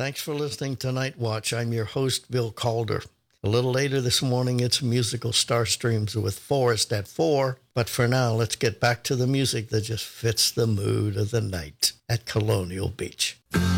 Thanks for listening to Night Watch. I'm your host, Bill Calder. A little later this morning, it's musical Starstreams with Forrest at 4. But for now, let's get back to the music that just fits the mood of the night at Colonial Beach.